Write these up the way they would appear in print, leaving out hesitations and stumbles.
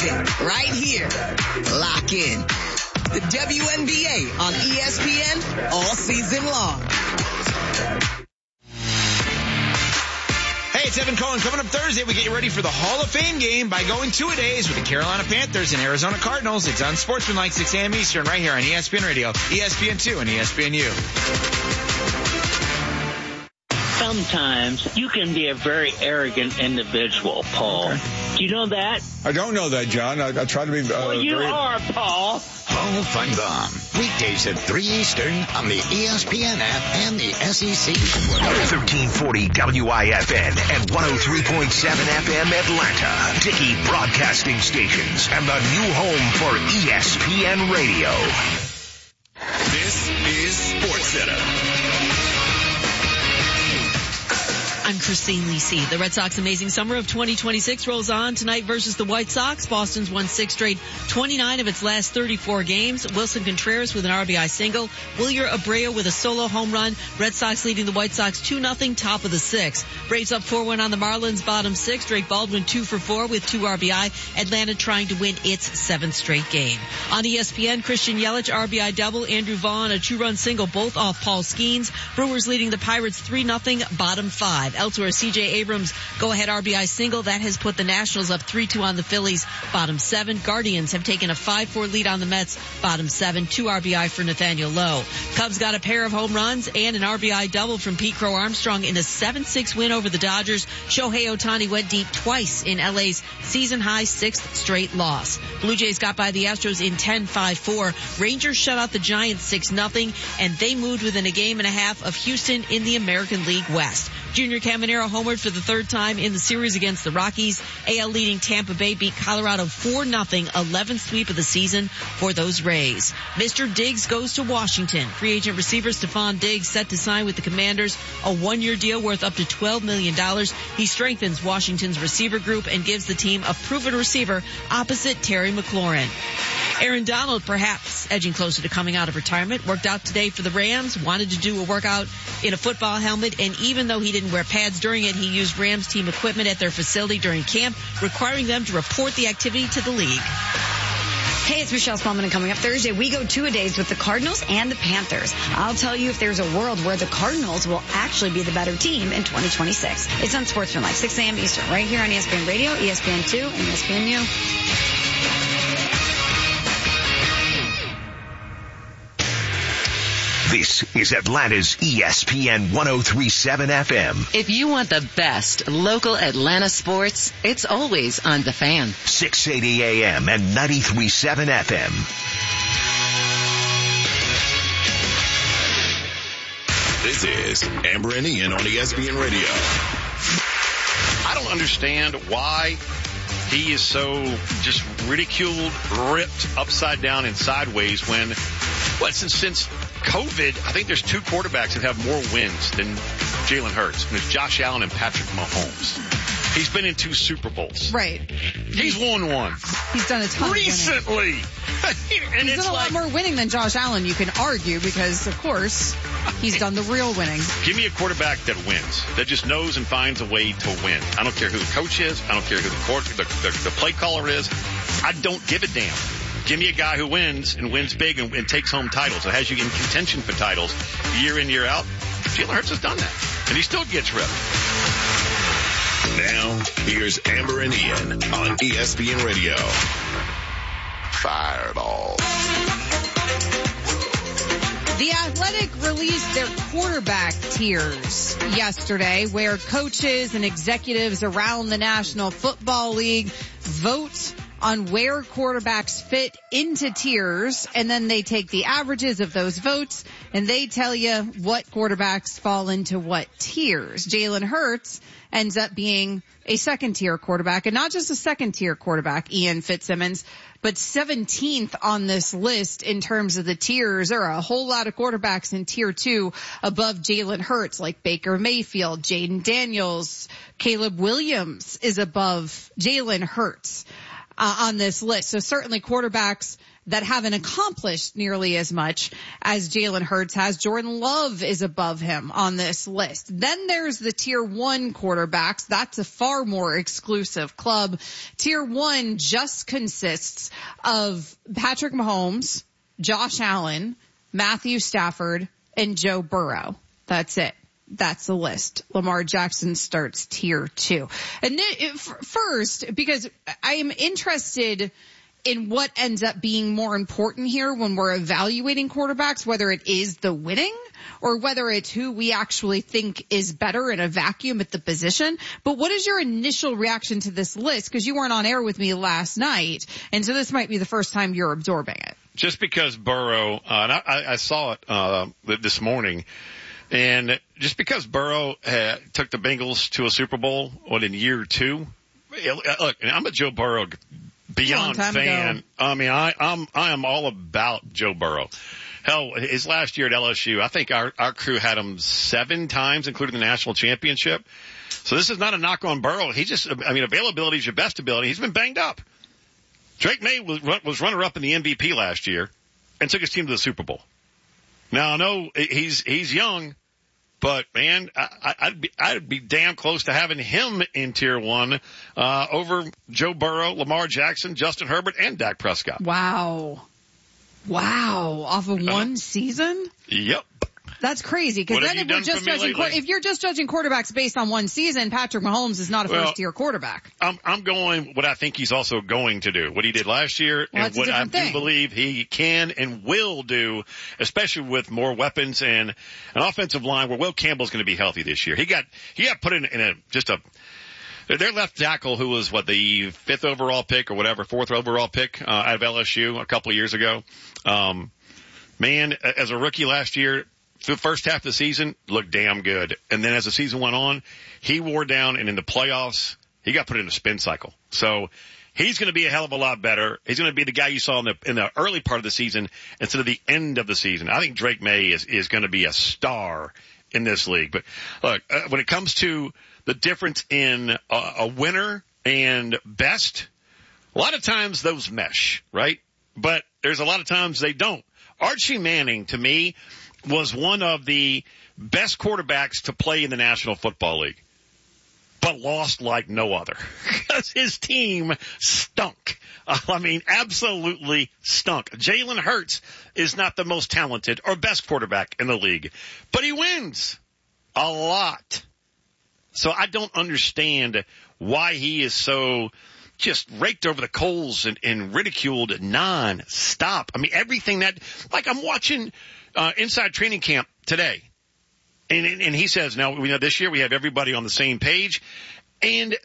season right here. Lock in. The WNBA on ESPN all season long. Hey, it's Evan Cohen. Coming up Thursday, we get you ready for the Hall of Fame game by going two-a-days with the Carolina Panthers and Arizona Cardinals. It's on Sportsmanlike 6 a.m. Eastern right here on ESPN Radio, ESPN2, and ESPNU. Sometimes you can be a very arrogant individual, Paul. Okay. Do you know that? I don't know that, John. I try to be well, you are, Paul. Paul Finebaum. Weekdays at 3 Eastern on the ESPN app and the SEC. 1340 WIFN and 103.7 FM Atlanta. Dickey Broadcasting Stations and the new home for ESPN Radio. This is SportsCenter. I'm Christine Lisi. The Red Sox amazing summer of 2026 rolls on tonight versus the White Sox. Boston's won 6 straight, 29 of its last 34 games. Wilson Contreras with an RBI single. Wilyer Abreu with a solo home run. Red Sox leading the White Sox 2-0, top of the 6th. Braves up 4-1 on the Marlins, bottom 6. Drake Baldwin 2 for 4 with 2 RBI. Atlanta trying to win its 7th straight game. On ESPN, Christian Yelich RBI double. Andrew Vaughn a 2-run single, both off Paul Skeens. Brewers leading the Pirates 3-0, bottom 5. Elsewhere, C.J. Abrams go-ahead RBI single. That has put the Nationals up 3-2 on the Phillies, bottom 7. Guardians have taken a 5-4 lead on the Mets, bottom 7. 2 RBI for Nathaniel Lowe. Cubs got a pair of home runs and an RBI double from Pete Crow Armstrong in a 7-6 win over the Dodgers. Shohei Ohtani went deep twice in L.A.'s season-high 6th straight loss. Blue Jays got by the Astros in 10-5-4. Rangers shut out the Giants 6-0, and they moved within a game and a half of Houston in the American League West. Junior Caminero homered for the 3rd time in the series against the Rockies. AL leading Tampa Bay beat Colorado 4-0, 11th sweep of the season for those Rays. Mr. Diggs goes to Washington. Free agent receiver Stephon Diggs set to sign with the Commanders a 1-year deal worth up to $12 million. He strengthens Washington's receiver group and gives the team a proven receiver opposite Terry McLaurin. Aaron Donald perhaps edging closer to coming out of retirement. Worked out today for the Rams, wanted to do a workout in a football helmet, and even though he didn't wear pads during it, he used Rams team equipment at their facility during camp, requiring them to report the activity to the league. Hey, it's Michelle Spellman, and coming up Thursday, we go two-a-days with the Cardinals and the Panthers. I'll tell you if there's a world where the Cardinals will actually be the better team in 2026. It's on Sportsmanlike, 6 a.m. Eastern, right here on ESPN Radio, ESPN2, and ESPNU. This is Atlanta's ESPN 103.7 FM. If you want the best local Atlanta sports, it's always on The Fan. 680 AM and 93.7 FM. This is Amber and Ian on ESPN Radio. I don't understand why he is so just ridiculed, ripped upside down and sideways when, since COVID, I think there's 2 quarterbacks that have more wins than Jalen Hurts. And there's Josh Allen and Patrick Mahomes. He's been in 2 Super Bowls. Right. He's won 1. He's done a ton recently. And he's done a lot more winning than Josh Allen, you can argue, because, of course, he's done the real winning. Give me a quarterback that wins, that just knows and finds a way to win. I don't care who the coach is. I don't care who the play caller is. I don't give a damn. Give me a guy who wins and wins big and takes home titles. So has you in contention for titles year in, year out. Jalen Hurts has done that, and he still gets ripped. Now, here's Amber and Ian on ESPN Radio. Fireball. The Athletic released their quarterback tiers yesterday, where coaches and executives around the National Football League vote on where quarterbacks fit into tiers, and then they take the averages of those votes, and they tell you what quarterbacks fall into what tiers. Jalen Hurts ends up being a second-tier quarterback, and not just a second-tier quarterback, Ian Fitzsimmons, but 17th on this list in terms of the tiers. There are a whole lot of quarterbacks in tier 2 above Jalen Hurts, like Baker Mayfield, Jaden Daniels, Caleb Williams is above Jalen Hurts. on this list. So certainly quarterbacks that haven't accomplished nearly as much as Jalen Hurts has. Jordan Love is above him on this list. Then there's the tier 1 quarterbacks. That's a far more exclusive club. Tier 1 just consists of Patrick Mahomes, Josh Allen, Matthew Stafford, and Joe Burrow. That's it. That's the list. Lamar Jackson starts tier 2. And first, because I am interested in what ends up being more important here when we're evaluating quarterbacks, whether it is the winning or whether it's who we actually think is better in a vacuum at the position. But what is your initial reaction to this list? Because you weren't on air with me last night, and so this might be the first time you're absorbing it. Just because Burrow, and I saw it this morning, and just because Burrow took the Bengals to a Super Bowl, in year 2? Look, I'm a Joe Burrow beyond fan. Ago. I mean, I am all about Joe Burrow. Hell, his last year at LSU, I think our crew had him 7 times, including the national championship. So this is not a knock on Burrow. Availability is your best ability. He's been banged up. Drake May was runner-up in the MVP last year and took his team to the Super Bowl. Now, I know he's young, but man, I'd be damn close to having him in tier 1 over Joe Burrow, Lamar Jackson, Justin Herbert, and Dak Prescott. Wow. Off of one season? Yep. That's crazy. Because then if you're just judging quarterbacks based on one season, Patrick Mahomes is not a first-tier quarterback. I'm going what I think he's also going to do, what he did last year, and what I do believe he can and will do, especially with more weapons and an offensive line where Will Campbell's going to be healthy this year. He got put in their left tackle, who was the 5th overall pick or whatever, 4th overall pick out of LSU a couple of years ago. Man, as a rookie last year, the first half of the season looked damn good. And then as the season went on, he wore down, and in the playoffs, he got put in a spin cycle. So he's going to be a hell of a lot better. He's going to be the guy you saw in the early part of the season instead of the end of the season. I think Drake May is going to be a star in this league. But look, when it comes to the difference in a winner and best, a lot of times those mesh, right? But there's a lot of times they don't. Archie Manning, to me, was one of the best quarterbacks to play in the National Football League, but lost like no other because his team stunk. Absolutely stunk. Jalen Hurts is not the most talented or best quarterback in the league, but he wins a lot. So I don't understand why he is so just raked over the coals and ridiculed non-stop. Everything I'm watching Inside Training Camp today. And he says, now, this year we have everybody on the same page. And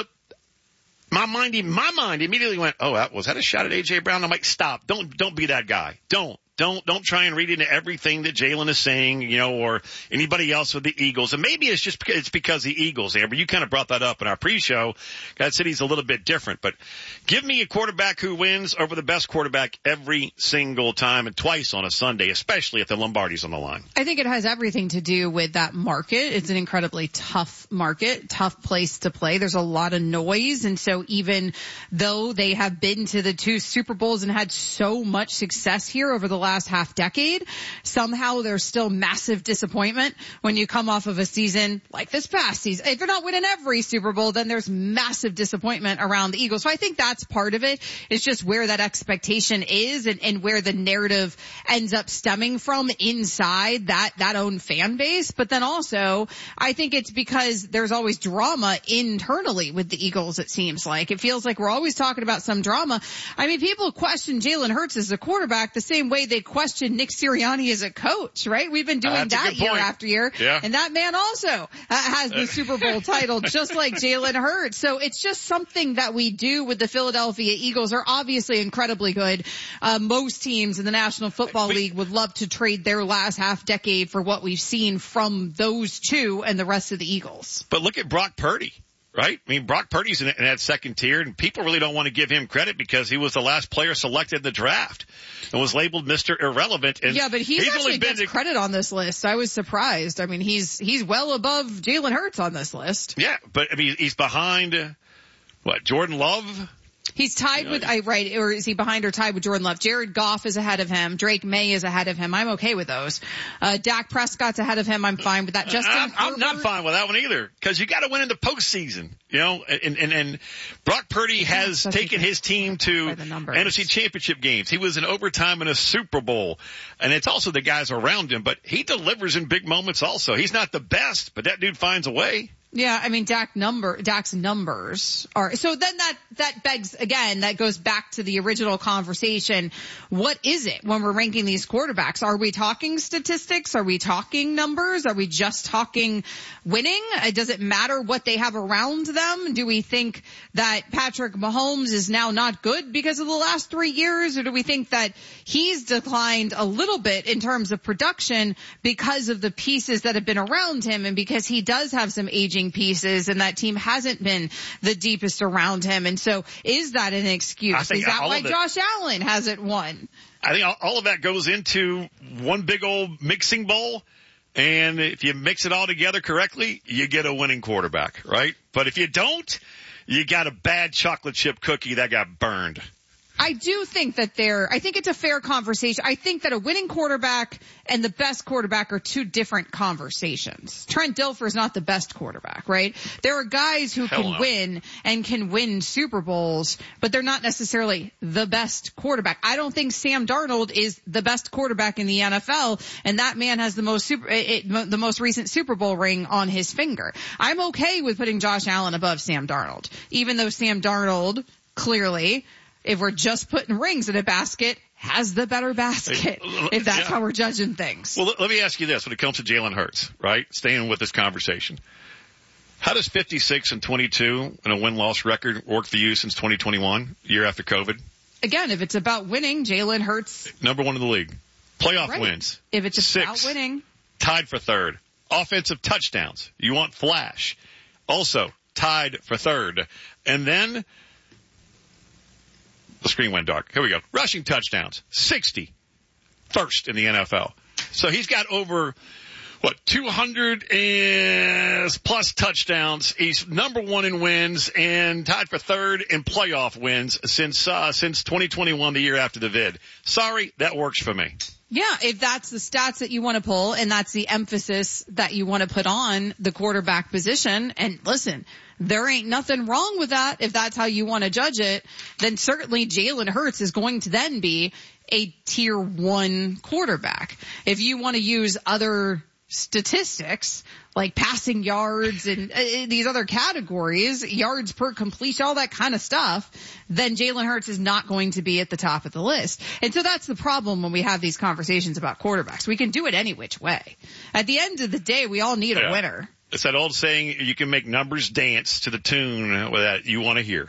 my mind immediately went, was that a shot at A.J. Brown? I'm like, stop. Don't be that guy. Don't try and read into everything that Jalen is saying, or anybody else with the Eagles. And maybe it's because the Eagles, Amber, you kind of brought that up in our pre-show. God said he's a little bit different, but give me a quarterback who wins over the best quarterback every single time and twice on a Sunday, especially if the Lombardi's on the line. I think it has everything to do with that market. It's an incredibly tough market, tough place to play. There's a lot of noise. And so even though they have been to the 2 Super Bowls and had so much success here over the last half decade, somehow there's still massive disappointment when you come off of a season like this past season. If you're not winning every Super Bowl, then there's massive disappointment around the Eagles. So I think that's part of it. It's just where that expectation is and where the narrative ends up stemming from inside that own fan base. But then also, I think it's because there's always drama internally with the Eagles, it seems like. It feels like we're always talking about some drama. People question Jalen Hurts as a quarterback the same way they question Nick Sirianni as a coach, right? We've been doing that year after year. Yeah. And that man also has the Super Bowl title, just like Jalen Hurts. So it's just something that we do with the Philadelphia Eagles. Are obviously incredibly good. Most teams in the National Football League would love to trade their last half decade for what we've seen from those 2 and the rest of the Eagles. But look at Brock Purdy. Right? Brock Purdy's in that second tier, and people really don't want to give him credit because he was the last player selected in the draft and was labeled Mr. Irrelevant. And but he actually gets credit on this list. I was surprised. He's well above Jalen Hurts on this list. Yeah, but he's behind, Jordan Love He's tied with, or is he behind or tied with Jordan Love? Jared Goff is ahead of him. Drake May is ahead of him. I'm okay with those. Dak Prescott's ahead of him. I'm fine with that. I'm not fine with that one either, because you got to win in the postseason, and Brock Purdy has taken his team to NFC Championship games. He was in overtime in a Super Bowl, and it's also the guys around him, but he delivers in big moments also. He's not the best, but that dude finds a way. Yeah, I mean, Dak's numbers are, so then that begs, again, that goes back to the original conversation. What is it when we're ranking these quarterbacks? Are we talking statistics? Are we talking numbers? Are we just talking winning? Does it matter what they have around them? Do we think that Patrick Mahomes is now not good because of the last 3 years? Or do we think that he's declined a little bit in terms of production because of the pieces that have been around him, and because he does have some aging pieces and that team hasn't been the deepest around him? And so is that an excuse? Is that why Josh Allen hasn't won? I think all of that goes into one big old mixing bowl. And if you mix it all together correctly, you get a winning quarterback, right? But if you don't, you got a bad chocolate chip cookie that got burned. I do think that I think it's a fair conversation. I think that a winning quarterback and the best quarterback are two different conversations. Trent Dilfer is not the best quarterback, right? There are guys who can win and can win Super Bowls, but they're not necessarily the best quarterback. I don't think Sam Darnold is the best quarterback in the NFL, and that man has the most recent Super Bowl ring on his finger. I'm okay with putting Josh Allen above Sam Darnold, even though Sam Darnold clearly, if we're just putting rings in a basket, has the better basket, if that's how we're judging things. Well, let me ask you this when it comes to Jalen Hurts, right? Staying with this conversation. How does 56-22 and a win-loss record work for you since 2021, year after COVID? Again, if it's about winning, Jalen Hurts. Number one in the league. Playoff wins. If it's about winning. Tied for third. Offensive touchdowns. You want flash. Also tied for third. And then the screen went dark. Here we go. Rushing touchdowns. 60. First in the NFL. So he's got over, 200 plus touchdowns. He's number one in wins and tied for third in playoff wins since 2021, the year after the vid. Sorry, that works for me. Yeah, if that's the stats that you want to pull and that's the emphasis that you want to put on the quarterback position, and listen, there ain't nothing wrong with that. If that's how you want to judge it, then certainly Jalen Hurts is going to then be a tier 1 quarterback. If you want to use other statistics like passing yards and these other categories, yards per completion, all that kind of stuff, then Jalen Hurts is not going to be at the top of the list. And so that's the problem when we have these conversations about quarterbacks. We can do it any which way. At the end of the day, we all need a winner. It's that old saying, you can make numbers dance to the tune that you want to hear.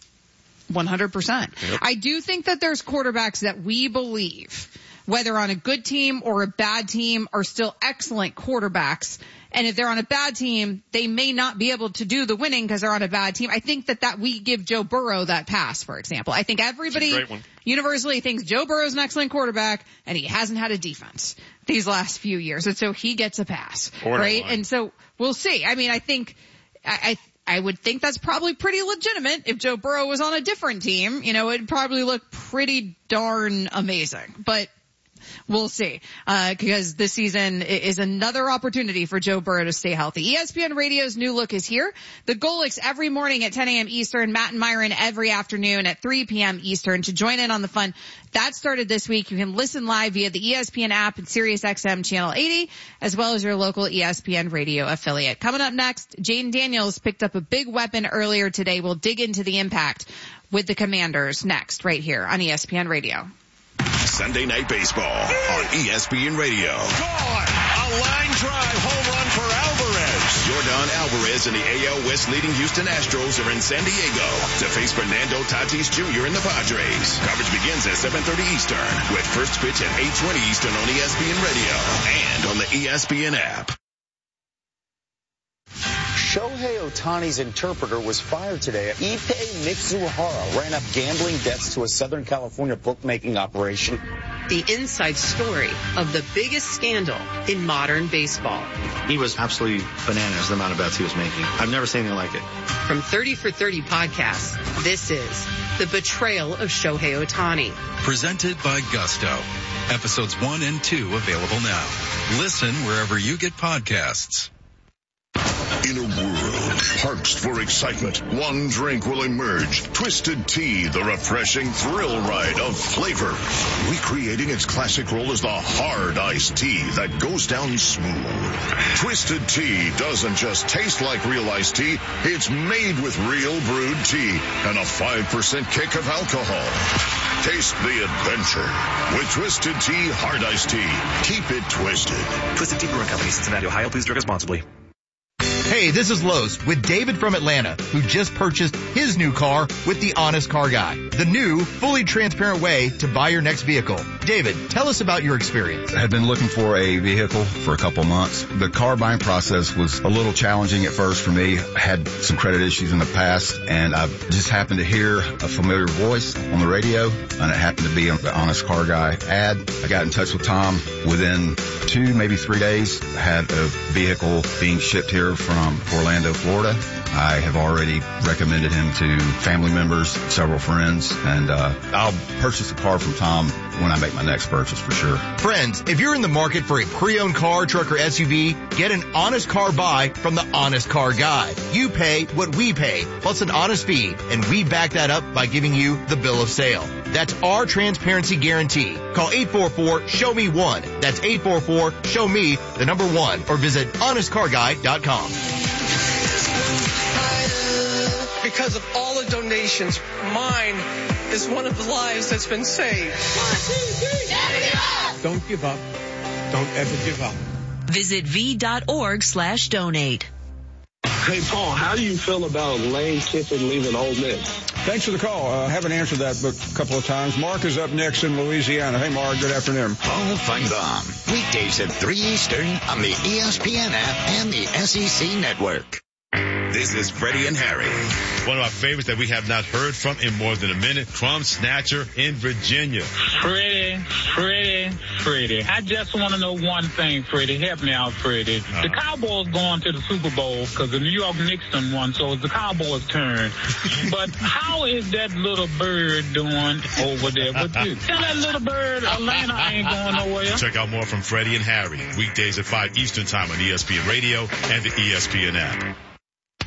100%. Yep. I do think that there's quarterbacks that we believe, whether on a good team or a bad team, are still excellent quarterbacks. And if they're on a bad team, they may not be able to do the winning because they're on a bad team. I think that we give Joe Burrow that pass, for example. I think everybody universally thinks Joe Burrow's an excellent quarterback, and he hasn't had a defense these last few years. And so he gets a pass, right? And so we'll see. I mean, I think I would think that's probably pretty legitimate. If Joe Burrow was on a different team, it'd probably look pretty darn amazing. But we'll see, because this season is another opportunity for Joe Burrow to stay healthy. ESPN Radio's new look is here. The Golics every morning at 10 a.m. Eastern, Matt and Myron every afternoon at 3 p.m. Eastern to join in on the fun. That started this week. You can listen live via the ESPN app and SiriusXM Channel 80, as well as your local ESPN Radio affiliate. Coming up next, Jaden Daniels picked up a big weapon earlier today. We'll dig into the impact with the Commanders next, right here on ESPN Radio. Sunday Night Baseball on ESPN Radio. Gone! A line drive home run for Alvarez. Yordan Alvarez and the AL West leading Houston Astros are in San Diego to face Fernando Tatis Jr. and the Padres. Coverage begins at 7:30 Eastern with first pitch at 8:20 Eastern on ESPN Radio and on the ESPN app. Shohei Ohtani's interpreter was fired today. Ippei Mitsuhara ran up gambling debts to a Southern California bookmaking operation. the inside story of the biggest scandal in modern baseball. He was absolutely bananas, the amount of bets he was making. I've never seen anything like it. From 30 for 30 podcasts, this is The Betrayal of Shohei Ohtani. Presented by Gusto. Episodes 1 and 2 available now. Listen wherever you get podcasts. In a world parched for excitement, one drink will emerge. Twisted Tea, the refreshing thrill ride of flavor. Recreating its classic role as the hard iced tea that goes down smooth. Twisted Tea doesn't just taste like real iced tea, it's made with real brewed tea and a 5% kick of alcohol. Taste the adventure with Twisted Tea Hard Iced Tea. Keep it twisted. Twisted Tea Brewing Company, Cincinnati, Ohio. Please drink responsibly. Hey, this is Lowe's with David from Atlanta, who just purchased his new car with the Honest Car Guy, the new, fully transparent way to buy your next vehicle. David, tell us about your experience. I had been looking for a vehicle for a couple months. The car buying process was a little challenging at first for me. I had some credit issues in the past, and I just happened to hear a familiar voice on the radio, and it happened to be the Honest Car Guy ad. I got in touch with Tom. Within 2, maybe 3 days, I had a vehicle being shipped here from Orlando, Florida. I have already recommended him to family members, several friends, and I'll purchase a car from Tom when I make my next purchase for sure. Friends, if you're in the market for a pre-owned car, truck, or SUV, get an honest car buy from the Honest Car Guy. You pay what we pay, plus an honest fee, and we back that up by giving you the bill of sale. That's our transparency guarantee. Call 844-SHOW-ME-1. That's 844-SHOW-ME-1, or visit honestcarguy.com. Because of all the donations, mine is one of the lives that's been saved. 1, 2, 3, Don't give up. Don't ever give up. Visit v.org/donate. Hey, Paul, how do you feel about Lane Kiffin leaving Ole Miss? Thanks for the call. I haven't answered that a couple of times. Mark is up next in Louisiana. Hey, Mark, good afternoon. Paul Feinbaum, weekdays at 3 Eastern on the ESPN app and the SEC Network. This is Freddie and Harry. One of our favorites that we have not heard from in more than a minute, Crumb Snatcher in Virginia. Freddie. I just want to know one thing, Freddie. Help me out, Freddie. The Cowboys going to the Super Bowl because the New York Knicks done won, so it's the Cowboys' turn. But how is that little bird doing over there with you? Tell that little bird Atlanta ain't going nowhere. Check out more from Freddie and Harry, weekdays at 5 Eastern Time on ESPN Radio and the ESPN app.